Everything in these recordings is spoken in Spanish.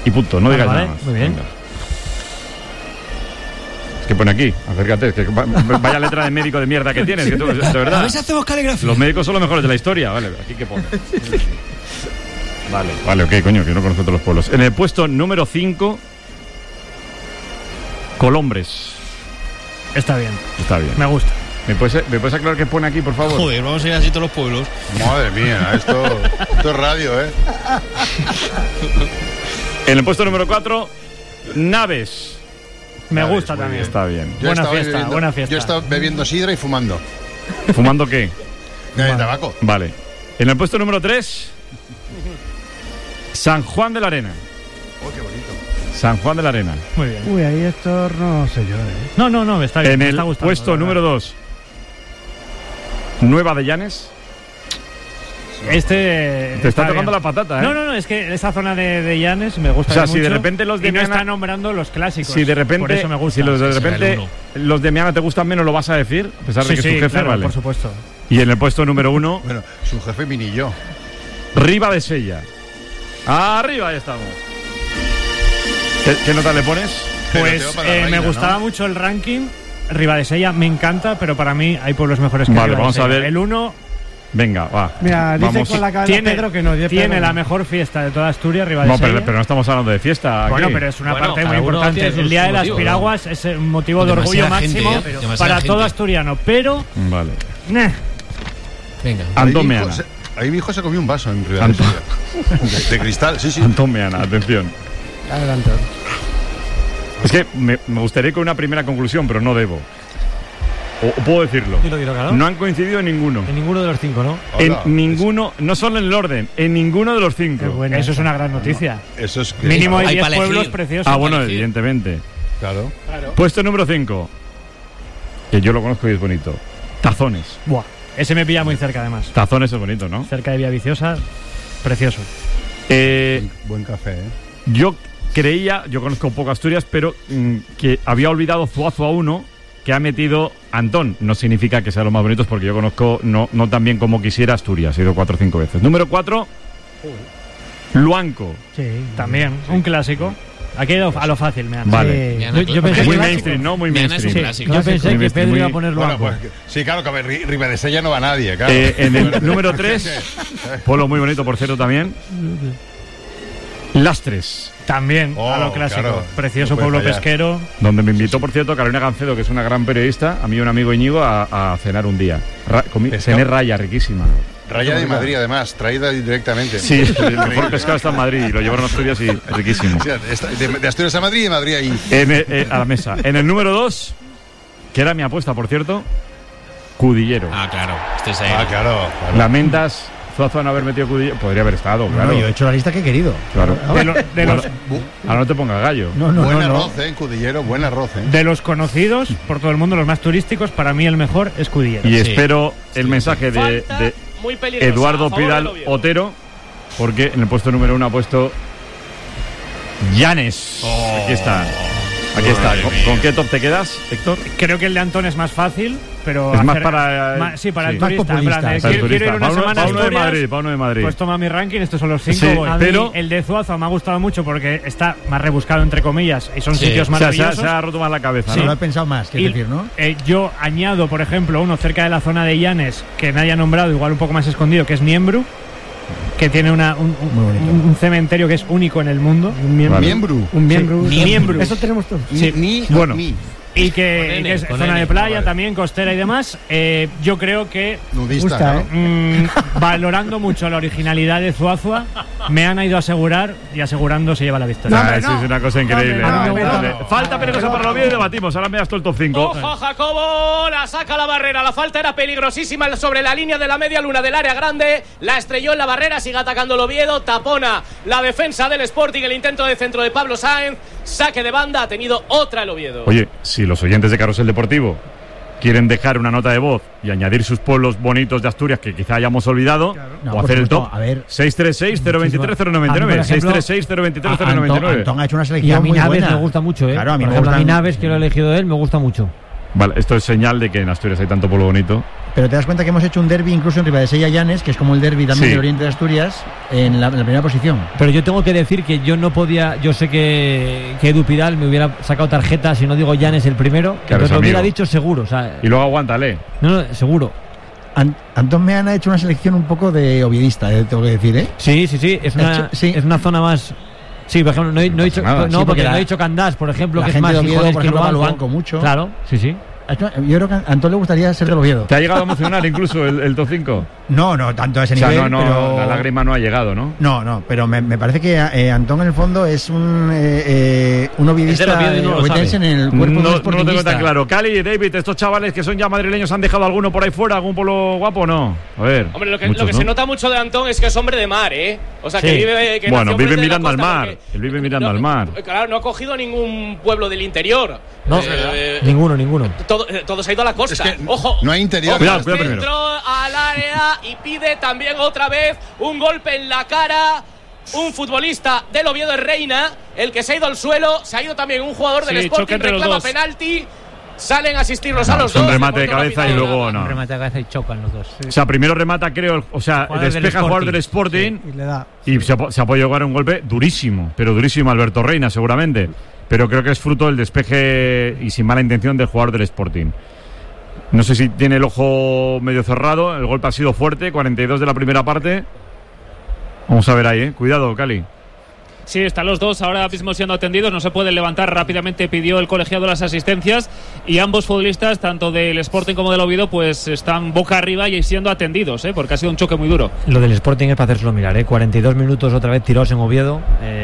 Y punto, no digas nada más. Muy bien. Venga. Es que pone aquí, acércate, es que vaya letra de médico de mierda que tienes, que tú, de verdad. A ver si hacemos caligrafía. Los médicos son los mejores de la historia, vale, aquí que pone. Vale, ok, coño, que no conozco todos los pueblos. En el puesto número 5, Colombres. Está bien. Está bien. Me gusta. ¿Me puedes aclarar qué pone aquí, por favor? Joder, vamos a ir así todos los pueblos. Madre mía, esto es radio, ¿eh? En el puesto número 4, Naves. Me Naves, gusta muy también. bien. Está bien. Yo Buena estaba fiesta, buena fiesta. Yo he estado bebiendo sidra y fumando. ¿Fumando qué? Tabaco. Vale. En el puesto número 3, San Juan de la Arena. Oh, qué bonito. San Juan de la Arena. Muy bien. Uy, ahí esto no sé yo, No, está bien. En me el está gustando, puesto la verdad. número 2, Nueva de Llanes. Te Te está tocando la patata, ¿eh? No, es que esa zona de Llanes me gusta O sea, mucho. si de repente los de y no Miana- está nombrando los clásicos. Si de repente, Por eso me gusta. si los de Ese era repente el uno. los de Miana te gustan menos, lo vas a decir, a pesar de que Sí, es tu jefe, claro, vale. por supuesto. Y en el puesto número 1, Bueno, su jefe mini yo. Riva de Sella. Arriba, ahí estamos. ¿Qué nota le pones? Pues Pero para la me reina, gustaba ¿no? mucho el ranking. Ribadesella me encanta, pero para mí hay pueblos mejores que Vale, vamos a Ribadesella. ver. El 1 Venga, va. Mira, dice Vamos. con la cabeza tiene, Pedro que no. tiene la mejor fiesta de toda Asturias, No, Ribadesella. pero no estamos hablando de fiesta. Bueno, aquí. pero es una Bueno, parte cada muy uno importante. tiene El sus Día de las motivos, Piraguas es un motivo de orgullo Demasiada gente, máximo demasiada para gente. todo asturiano, pero Vale. Venga. Antón Meana. Ahí mi hijo se comió un vaso en realidad. Antón. De cristal, sí. Antón Meana, atención. Adelante. Es que me gustaría ir con una primera conclusión, pero no debo. O puedo decirlo. Dilo, claro. No han coincidido en ninguno. En ninguno de los 5, ¿no? En Hola. ninguno, no solo en el orden, en ninguno de los 5. Qué buena. Eso es una gran noticia. Eso es que... Mínimo hay Hay 10 para pueblos elegir. preciosos. Ah, bueno, elegir. evidentemente. Claro. Puesto número 5, que yo lo conozco y es bonito. Tazones. Buah, ese me pilla muy cerca además. Tazones es bonito, ¿no? Cerca de Villaviciosa, precioso. Buen café, ¿eh? Yo conozco poco Asturias, pero que había olvidado Zuazua 1, que ha metido Antón. No significa que sea lo más bonito, porque yo conozco no tan bien como quisiera Asturias. He ido 4 o 5 veces. Número 4, Luanco. Sí. También, un clásico. Aquí a lo fácil, me han. Vale. Miana, Yo pensé Muy que- mainstream, ¿no? Muy Miana es un mainstream. clásico. Yo pensé que Muy- Pedro muy- iba a poner Bueno, Luanco. pues sí, claro, que a ver, Ribadesella no va nadie, claro. En el número 3, pueblo muy bonito, por cierto, también. Lastres, También, Oh, a lo clásico. claro. Precioso No puede pueblo fallar. pesquero. donde me invitó, por cierto, Carolina Gancedo, que es una gran periodista, a mí y un amigo Íñigo, a cenar un día. Cené raya, riquísima. Raya de Madrid, además, traída directamente. Sí, el mejor pescado está en Madrid y lo llevaron a Asturias y riquísimo. O sea, de Asturias a Madrid y de Madrid ahí. A la mesa. En el número 2, que era mi apuesta, por cierto, Cudillero. Ah, claro. Este es ahí. Ah, claro. Lamentas Zuazua no haber metido Cudillero. Podría haber estado, claro. No, yo he hecho la lista que he querido. Claro. De los Ahora no te pongas gallo. No, Buen arroz, ¿eh? En Cudillero, buen arroz, ¿eh? de los conocidos por todo el mundo, los más turísticos, para mí el mejor es Cudillero. Y Sí. espero el mensaje de Muy peligrosa, a Eduardo favor del Pidal Oviedo. Otero, porque en el puesto número 1 ha puesto Llanes. Aquí está. Aquí está. Madre mía. ¿Con qué top te quedas, Héctor? Creo que el de Antón es más fácil, pero... Es más para- para el sí. Más turista. En populista. plan, Para el quiero ir turista. una semana a Para uno de Asturias, Madrid, para uno de Madrid. pues toma mi ranking, estos son los 5. Sí, a mí pero- el de Zuazua me ha gustado mucho porque está más rebuscado, entre comillas, y son Sí. sitios O sea, maravillosos. se ha roto más la cabeza, Sí, ¿no? lo he pensado más, Y, quiero decir, ¿no? yo añado, por ejemplo, uno cerca de la zona de Llanes que nadie ha nombrado, igual un poco más escondido, que es Niembru, que tiene Muy bonito. un cementerio que es único en el mundo. Un miembro. Vale. Miembro. Un miembro. Sí, miembro. Eso tenemos todos. Bueno. Y que es con zona N. de playa Vale. también, costera y demás. Yo creo que Nudista, Gusta, claro. valorando mucho la originalidad de Zuazua, me han ido a asegurar y asegurando se lleva la victoria. Ah, eso es una cosa increíble. hombre, ¿no? no, Vale. Falta peligrosa para lo bien y debatimos. Ahora me das todo el top 5. Ojo, Jacobo, la saca la barrera. La falta era peligrosísima sobre la línea de la media luna del área grande. La estrelló en la barrera, sigue atacando el Oviedo. Tapona la defensa del Sporting, el intento de centro de Pablo Sáenz. Saque de banda, ha tenido otra el Oviedo. Oye, si los oyentes de Carrusel Deportivo quieren dejar una nota de voz y añadir sus pueblos bonitos de Asturias que quizá hayamos olvidado, No, o por hacer el supuesto, top, a ver. 636-023-099. Por ejemplo, 636-023-099. Antón ha hecho una Y selección a mi muy Naves buena. me gusta mucho, ¿eh? Claro, a mí Por me ejemplo, a mi gustan- Naves, que lo he elegido él, me gusta mucho. Vale, esto es señal de que en Asturias hay tanto pueblo bonito. Pero te das cuenta que hemos hecho un derbi incluso en Ribadesella-Llanes, que es como el derbi también Sí. del oriente de Asturias, en la primera posición. Pero yo tengo que decir que yo no podía. Yo sé que Edu Pidal me hubiera sacado tarjeta si no digo Llanes el primero. Claro, Entonces lo es hubiera amigo. dicho seguro. O sea, Y luego aguántale. no, seguro. Antón Meana ha hecho una selección un poco de oviedista, tengo que decir, ¿eh? Sí. Es una, Sí. es una zona más. Sí, por ejemplo, no he dicho. nada. No, Sí, porque porque la- no he dicho Candás, por ejemplo, la que es gente más de Oviedo, Gijones por que ejemplo, va al Luanco. banco mucho. Claro, sí. Yo creo que a Antón le gustaría ser del Oviedo. ¿Te ha llegado a emocionar incluso el top 5? No, tanto a ese O sea, nivel, no, pero... la lágrima no ha llegado, ¿no? No, pero me parece que Antón en el fondo es un oviedista Es del Oviedo y no lo ovetense en sabe. el cuerpo No, del no lo tengo sportingista. tan claro. Cali, David, estos chavales que son ya madrileños, ¿han dejado alguno por ahí fuera? ¿Algún pueblo guapo o no? A ver. Hombre, lo que muchos, se ¿no? nota mucho de Antón es que es hombre de mar, ¿eh? O sea, que Sí. vive. Que Bueno, nació vive frente de la mirando al costa, mar. porque- Él vive mirando al mar. Claro, no ha cogido ningún pueblo del interior. No, ninguno. Todo se ha ido a la costa. Es que Ojo. no hay interior. Ojo, Cuidado primero. centro al área y pide también otra vez un golpe en la cara. Un futbolista del Oviedo es Reina, el que se ha ido al suelo. Se ha ido también un jugador del Sí, Sporting, choque entre los reclama dos. penalti. Salen a asistirlos a No, los es un dos. remate de el portero cabeza no ha y pitado luego nada. no. Remate de cabeza y chocan los dos. O sea, primero remata, creo, o sea, Jugador del despeja al jugador del Sporting. Sporting Y le da. y se ha podido llegar a un golpe durísimo, pero durísimo Alberto Reina, seguramente. Pero creo que es fruto del despeje y sin mala intención del jugador del Sporting. No sé si tiene el ojo medio cerrado, el golpe ha sido fuerte, 42 de la primera parte. Vamos a ver ahí, cuidado, Cali. Sí, están los dos ahora mismo siendo atendidos, no se pueden levantar rápidamente, pidió el colegiado las asistencias y ambos futbolistas, tanto del Sporting como del Oviedo, pues están boca arriba y siendo atendidos, porque ha sido un choque muy duro. Lo del Sporting es para hacérselo mirar, 42 minutos otra vez tirados en Oviedo.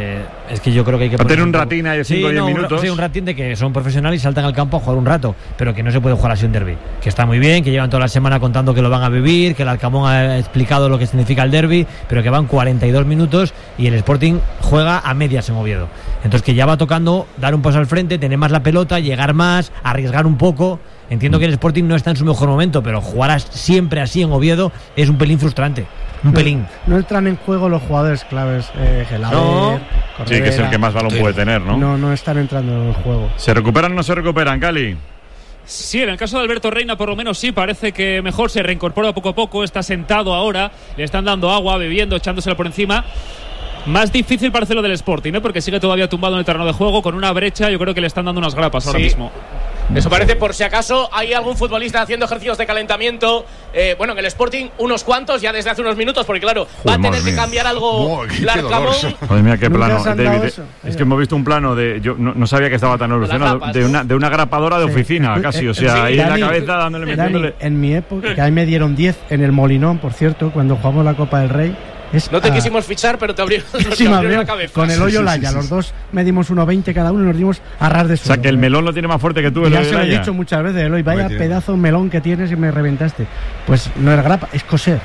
Es que yo creo que hay que Va a tener ponerse un poco- ratín ahí de 5 o Sí, 10 no, minutos. Sí, un ratín de que son profesionales y saltan al campo a jugar un rato, pero que no se puede jugar así un derbi. Que está muy bien, que llevan toda la semana contando que lo van a vivir, que el Alcamón ha explicado lo que significa el derbi, pero que van 42 minutos y el Sporting juega a medias en Oviedo. Entonces que ya va tocando dar un paso al frente, tener más la pelota, llegar más, arriesgar un poco. Entiendo que el Sporting no está en su mejor momento, pero jugar siempre así en Oviedo es un pelín frustrante. Un pelín. No entran en juego los jugadores claves, Gelaber, No. Sí, que es el que más balón puede tener, ¿no? No están entrando en el juego. ¿Se recuperan o no se recuperan, Cali? Sí, en el caso de Alberto Reina por lo menos sí, parece que mejor se reincorpora poco a poco, está sentado ahora, le están dando agua, bebiendo, echándosela por encima. Más difícil parece lo del Sporting, porque sigue todavía tumbado en el terreno de juego con una brecha, yo creo que le están dando unas grapas ahora Sí. mismo. Eso parece, por si acaso hay algún futbolista haciendo ejercicios de calentamiento. Bueno, en el Sporting unos cuantos ya desde hace unos minutos, porque claro, va a Joder, tener madre que mía. cambiar algo Buah, qué Larcamón. doloroso. Madre mía, qué ¿Nunca plano, se han dado David. eso? Es que hemos visto un plano de. Yo no sabía que estaba tan evolucionado. rapas, De una grapadora de oficina, casi. O sea, Sí, ahí en Dani, la cabeza dándole, Dani, metiéndole. en mi época, que ahí me dieron 10 en el Molinón, por cierto, cuando jugamos la Copa del Rey. No te quisimos fichar, pero te abrió, Sí, te me abrió abrió la cabeza. con el hoyo Laya. Los dos medimos 1,20 cada uno y nos dimos a ras de O suelo. sea, que el melón lo tiene más fuerte que tú, el Ya de se lo he Laya. dicho muchas veces, Eloy, vaya Hombre, tiene- pedazo de melón que tienes y me reventaste. Pues no era grapa, es coser.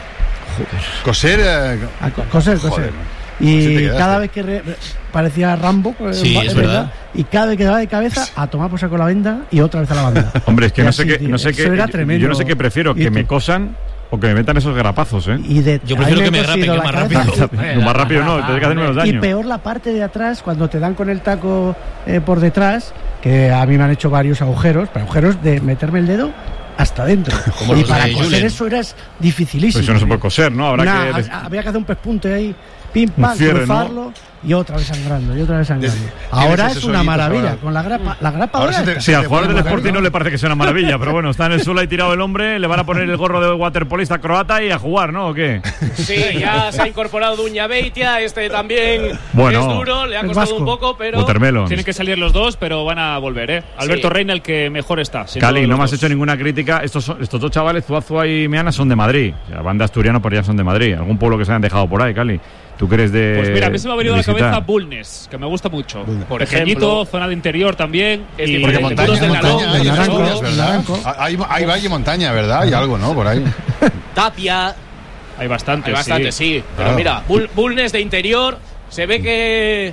Coser. Coser. Joder. Y Así te quedaste. cada vez que parecía Rambo, Sí, es verdad. y cada vez que daba de cabeza, a tomar por saco la venda y otra vez a la banda. Hombre, es que Y no así, sé qué. tío, No sé eso qué era yo tremendo. no sé qué prefiero, ¿Y que tú? me cosan o que me metan esos garrapazos, ¿eh? Y de, Yo a mí prefiero me que me he grapen, cosido que la más cabeza. rápido. Lo más rápido no, te que hacer menos Y daño. peor la parte de atrás, cuando te dan con el taco por detrás, que a mí me han hecho varios agujeros, pero agujeros de meterme el dedo hasta adentro. Como Y los para de coser Julen. eso era dificilísimo. Pues eso no se puede coser, ¿no? Habrá Nah, que. había que hacer un pespunte ahí, pim pam, cierre, cruzarlo y otra vez sangrando, y otra vez sangrando. Tienes Ahora es una asesoritos majugarilla, ahora. con la grapa Ahora ahora se te- está. Sí, al jugador del Te ponen Sporting no le parece que sea una maravilla, pero bueno, está en el suelo ahí tirado el hombre, le van a poner el gorro de waterpolista croata y a jugar, ¿no? ¿O qué? Sí, ya se ha incorporado Duña Beitia, este también Bueno, es duro, le ha es costado vasco. un poco, pero Watermelon. Tienen que salir los dos, pero van a volver, Alberto Reina el que mejor está. sin duda Cali, de no los me has dos. hecho ninguna crítica. Estos dos chavales, Zuazua y Meana, son de Madrid. O sea, van de asturiano, pero ya son de Madrid. Algún pueblo que se hayan dejado por ahí, Cali. ¿Tú crees de.? Pues mira, a mí se me ha venido a la visitar? cabeza Bulnes, que me gusta mucho. Por Pequeñito, ejemplo. zona de interior también. Es y diferente. Porque Todos montaña, del montaña, Nalón, hay del Asturias, Naranco, ¿verdad? Naranco. Hay valle y montaña, ¿verdad? Hay algo, ¿no? Por ahí. Tapia, Hay bastante, hay bastante, sí. Pero Claro. mira, Bulnes de interior, se ve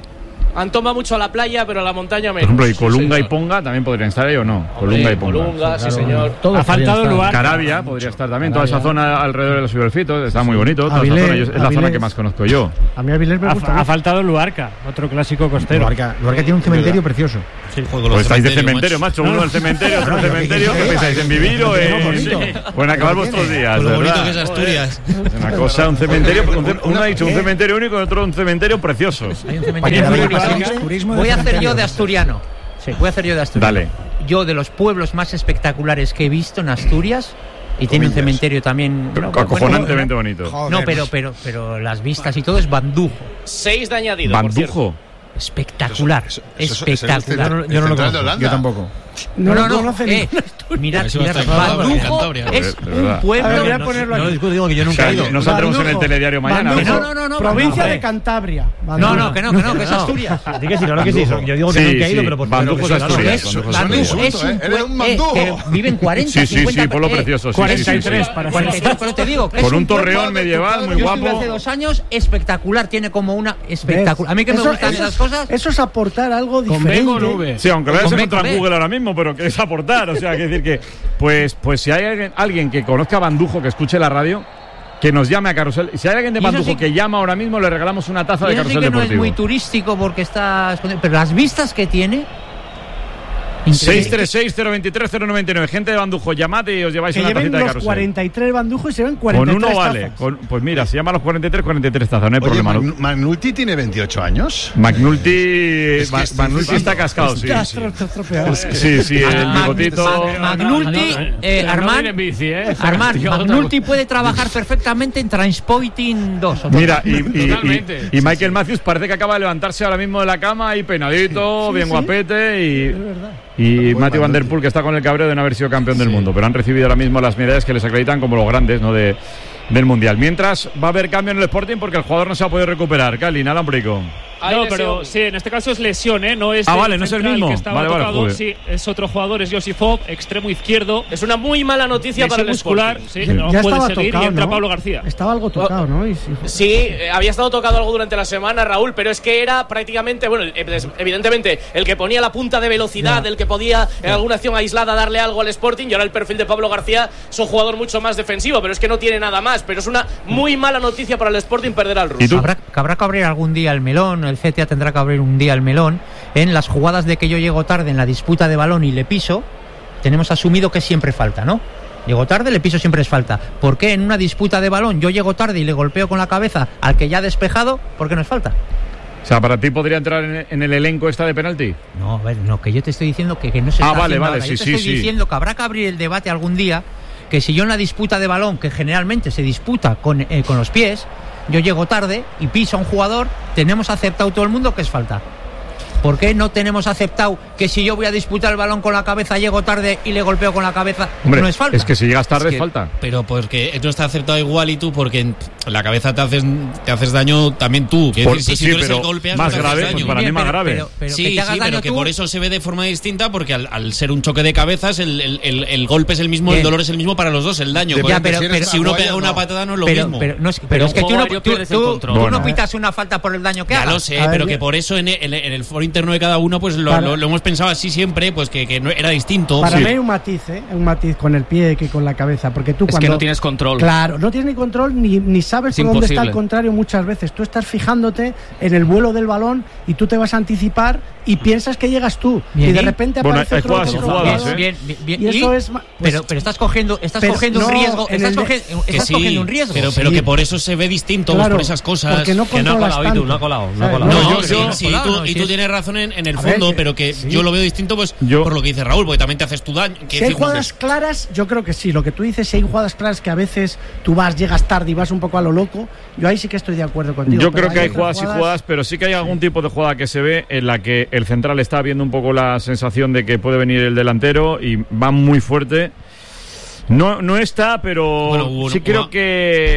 Antón va mucho a la playa, pero a la montaña menos. Por ejemplo, y Colunga Sí, y Ponga también podrían estar ahí o no. Hombre, Colunga y Ponga. Colunga, sí, señor. Ha faltado Luarca. Carabia podría estar también. Toda esa zona alrededor de los Ciberfitos está muy bonito. Toda esa Avilés, zona, es la zona Avilés. que más conozco yo. A mí Avilés me gusta Ha mucho. faltado Luarca, otro clásico costero. Luarca tiene un cementerio precioso. Pues estáis de cementerio, macho. Uno del cementerio, otro del cementerio. ¿Qué pensáis? ¿En vivir o en acabar vuestros días? Con lo bonito ¿verdad? que es Asturias. Una cosa, un cementerio. Uno ha dicho un cementerio único y otro un cementerio precioso. Hay un cementerio Oye, único. turismo de Voy a hacer cementerio. yo de asturiano. Voy a hacer yo de asturiano. Dale. Yo, de los pueblos más espectaculares que he visto en Asturias, y tiene un cementerio también. Acojonantemente bonito. No, pero las vistas y todo es Bandujo. 6 de añadido. por cierto. Bandujo. Espectacular. Espectacular. Yo no lo central de conozco. Holanda. Yo tampoco. No lo conoce ningún Mirad, Eso va a mirad, estar en Bandujo Cantabria. es De verdad. un pueblo. A ver, voy a ponerlo aquí. discuto, digo que yo O nunca sea, he ido. no saldremos en el Bandujo. telediario mañana. Bandujo, No, provincia hombre. de Cantabria. No, que es Asturias. Di que sí, claro que sí. Yo digo que Sí, nunca he ido, sí. pero por Bandujo supuesto es que sí, claro. Asturias. Es, Bandujo es Bandujo Asturias. es un Eres un mandú. que viven 40, Sí, sí, 50, sí, pueblo precioso. Sí, 43 sí, sí. para 43, pero te digo que Con es un pueblo torreón medieval muy Yo estuve guapo. hace 2 años, espectacular, tiene como una espectacular. A mí que me Eso- gustan eso esas es- cosas. Eso es aportar algo Con B diferente. con V. Sí, aunque lo hayas Con B, encontrado con en B. Google ahora mismo, pero que es aportar. O sea, que decir que, pues si hay alguien que conozca a Bandujo, que escuche la radio, que nos llame a Carrusel. Si hay alguien de Y eso Bandujo sí- que llama ahora mismo, le regalamos una taza de Y eso sí Carrusel que no es Deportivo. muy turístico porque está escondido, pero las vistas que tiene. increíble. 636-023-099. Gente de Bandujo, llamad y os lleváis Que una lleven tacita de los Carrusel. 43 bandujos y se ven Con 43 uno vale. tazas. Pues mira, se llama los 43 tazas, no hay Oye, problema. ¿no? Magnulti tiene 28 años. McNulty, Es que estoy Magnulti está flipando. cascado, sí. Está estropeado. Sí, el bigotito. Magnulti, Armand, Armand, Magnulti puede trabajar perfectamente en Transpoiting 2. Mira, Totalmente. y Michael Matthews parece que acaba de levantarse ahora mismo de la cama y peinadito, Sí, bien sí. guapete y verdad. Matthew Van Der Poel, que está con el cabreo de no haber sido campeón del mundo, pero han recibido ahora mismo las medallas que les acreditan como los grandes, ¿no? del Mundial. Mientras va a haber cambio en el Sporting porque el jugador no se ha podido recuperar. Cali, nada, un brico. Hay No, lesión. pero sí, en este caso es lesión, ¿eh? No es Ah, el vale, no es el central mismo. que estaba Vale, tocado. joder. Sí, es otro jugador, es Josifov, extremo izquierdo. Es una muy mala noticia para Lesión el muscular, Sporting. sí, no Ya puede estaba seguir tocado, y entra ¿no? Pablo García. Estaba algo tocado, ¿no? Y sí. Sí, había estado tocado algo durante la semana, Raúl, pero es que era prácticamente, bueno, evidentemente, el que ponía la punta de velocidad, el que podía en alguna acción aislada darle algo al Sporting, y ahora el perfil de Pablo García es un jugador mucho más defensivo, pero es que no tiene nada más. Pero es una muy mala noticia para el Sporting perder al ruso. ¿Y tú? Habrá que abrir algún día el melón, el CTA tendrá que abrir un día el melón. En las jugadas de que yo llego tarde en la disputa de balón y le piso, tenemos asumido que siempre falta, ¿no? Llego tarde, le piso, siempre es falta. ¿Por qué en una disputa de balón yo llego tarde y le golpeo con la cabeza al que ya ha despejado? ¿Por qué no es falta? O sea, ¿para ti podría entrar en el elenco esta de penalti? No, a ver, no, que yo te estoy diciendo que no se Ah, está vale, haciendo vale, ahora. sí, Yo te sí, estoy sí. diciendo que habrá que abrir el debate algún día, que si yo en la disputa de balón, que generalmente se disputa con los pies, yo llego tarde y piso a un jugador, tenemos aceptado todo el mundo que es falta. ¿Por qué no tenemos aceptado que si yo voy a disputar el balón con la cabeza, llego tarde y le golpeo con la cabeza, Hombre, no es falta? es que si llegas tarde Es es que- falta. Pero porque no está acertado igual y tú, porque en la cabeza te haces daño también tú. Quiero decir, si tú eres el golpeas, más no te haces grave, daño. pues para mí Bien, más grave. pero que Sí, te sí, hagas daño pero que tú, por eso se ve de forma distinta, porque al ser un choque de cabezas, el golpe es el mismo, Bien. el dolor es el mismo para los dos, el daño. Depende, Ya, pero- si eres pero- si uno aguayo pega o una no. patada no es lo pero, mismo. pero es que Pero es que un tú no, jugador pierdes el control. tú Bueno. no pitas una falta por el daño que Ya hagas. lo sé, A ver, pero bien. que por eso en el foro interno de cada uno pues lo Para- hemos pensado así siempre, pues que no era distinto. Para Sí. mí hay un matiz con el pie que con la cabeza, porque tú Es cuando que no tienes control. Claro, no tienes ni control ni sabes Es por dónde está imposible. el contrario muchas veces. Tú estás fijándote en el vuelo del balón y tú te vas a anticipar y piensas que llegas tú Bien, y de ¿y? repente Bueno, aparece hay otro jugadas y controlador. jugadas, ¿eh? Bien, Y eso es pero estás cogiendo pero un no, riesgo, en estás el de- cogiendo, Que estás sí, cogiendo un riesgo. pero Sí. que por eso se ve distinto, pues, claro, por esas cosas. porque no Que no ha controlas colado, tanto. Itu, no ha colado, no ha ¿Sabes? colado. No, yo- sí, yo- sí, colado, tú, no, y sí tú es- tienes razón en el A ver, fondo, que- pero que sí. yo lo veo distinto, pues por lo que dice Raúl, porque también te haces tu daño. Si hay jugadas claras, yo creo que sí. Lo que tú dices, si hay jugadas claras que a veces tú llegas tarde y vas un poco a lo loco, yo ahí sí que estoy de acuerdo contigo. Yo pero creo que hay otras jugadas y jugadas, pero sí que hay algún tipo de jugada que se ve en la que el central está viendo un poco la sensación de que puede venir el delantero y va muy fuerte. No está, pero Bueno, hubo sí una- creo que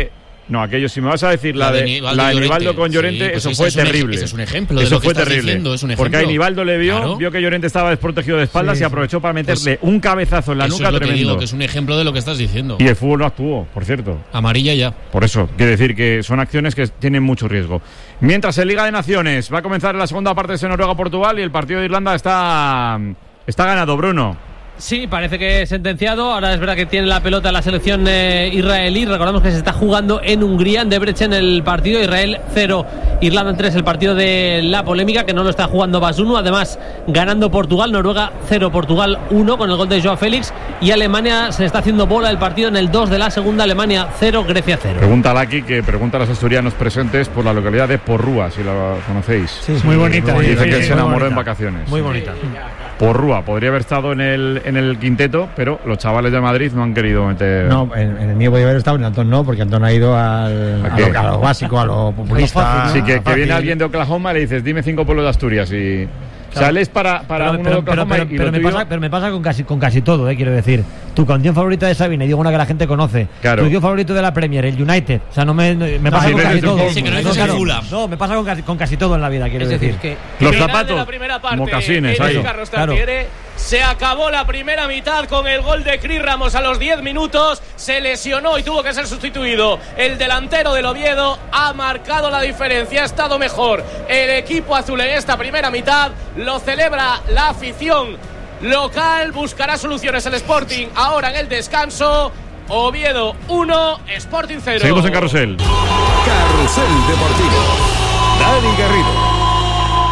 No, aquello, si me vas a decir la de Nivaldo Nivaldo con Llorente, sí, pues eso fue terrible. Ese es un ejemplo de eso lo que fue estás terrible. diciendo, es un ejemplo. Porque ahí Nivaldo le Claro. vio que Llorente estaba desprotegido de espaldas y aprovechó para meterle Pues un cabezazo en la eso nuca es lo que tremendo. digo, que es un ejemplo de lo que estás diciendo. Y el fútbol no actuó, por cierto. Amarilla ya. Por eso, quiere decir que son acciones que tienen mucho riesgo. Mientras en Liga de Naciones va a comenzar la segunda parte de Noruega-Portugal y el partido de Irlanda está ganado, Bruno. Sí, parece que es sentenciado. Ahora es verdad que tiene la pelota la selección israelí. Recordamos que se está jugando en Hungría, en Debrecen, el partido. Israel 0, Irlanda 3, el partido de la polémica, que no lo está jugando Basunu. Además, ganando Portugal, Noruega 0, Portugal 1, con el gol de Joao Félix. Y Alemania se está haciendo bola el partido en el 2 de la segunda. Alemania 0, Grecia 0. Pregunta a Laki, que pregunta a los asturianos presentes por la localidad de Porrúa, si la conocéis. Sí, muy bonita. Dice que Sí, se muy enamoró bonita. en vacaciones. Muy bonita. Porrúa, podría haber estado en el quinteto, pero los chavales de Madrid no han querido meter. No, en el mío podía haber estado, en Antón no, porque Antón ha ido a lo básico, a lo populista. Sí, que fácil. viene alguien de Oklahoma y le dices, dime 5 pueblos de Asturias y sales para uno de Oklahoma y lo tuyo... pero me pasa con casi todo, quiero decir. Tu canción favorita de Sabina, y digo una que la gente conoce. Claro. Tu equipo favorito de la Premier, el United. O sea, me pasa con casi todo. Sí, que no dices el Fulham. No, me pasa con casi todo en la vida, quiero decir. que Los Final zapatos, de la primera parte, mocasines, Eres ahí. Carlos Claro. Tartiere. Se acabó la primera mitad con el gol de Cris Ramos a los 10 minutos. Se lesionó y tuvo que ser sustituido. El delantero del Oviedo ha marcado la diferencia. Ha estado mejor el equipo azul en esta primera mitad. Lo celebra la afición local. Buscará soluciones el Sporting ahora en el descanso. Oviedo 1, Sporting 0. Seguimos en Carrusel. Carrusel Deportivo. Dani Garrido.